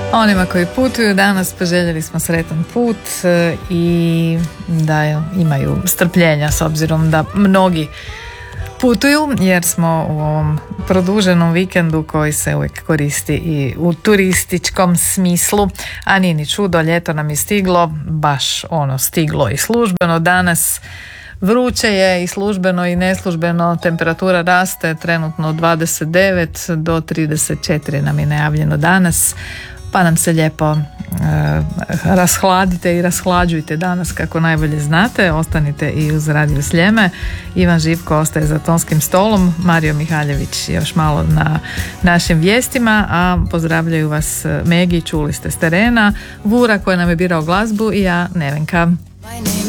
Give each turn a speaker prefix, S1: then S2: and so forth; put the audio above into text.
S1: Onima koji putuju danas poželjeli smo sretan put i da imaju strpljenja s obzirom da mnogi putuju, jer smo u ovom produženom vikendu koji se uvijek koristi i u turističkom smislu, a nije ni čudo, ljeto nam je stiglo, baš ono stiglo i službeno danas. Vruće je i službeno i neslužbeno, temperatura raste trenutno 29 do 34 nam je najavljeno danas, pa nam se lijepo rashladite i rashlađujte danas kako najbolje znate. Ostanite i uz Radio Sljeme. Ivan Živko ostaje za tonskim stolom, Mario Mihaljević još malo na našim vijestima, a pozdravljaju vas Megi, čuli ste s terena, Vura koji nam je birao glazbu i ja, Nevenka.